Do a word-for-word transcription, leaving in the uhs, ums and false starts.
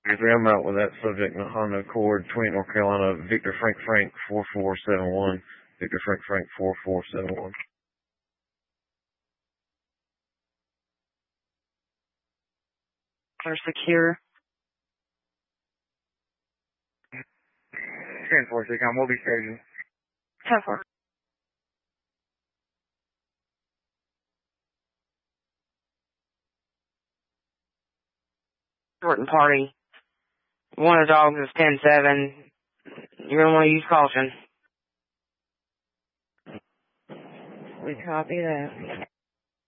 I'm out with that subject in a Honda Accord, Twin, North Carolina, Victor Frank Frank four four seven one, Victor Frank Frank four four seven one. Clear secure. ten four six, I'm will be staging. ten four. Short and party. One of the dogs is ten seven. You're going to want to use caution. We copy that.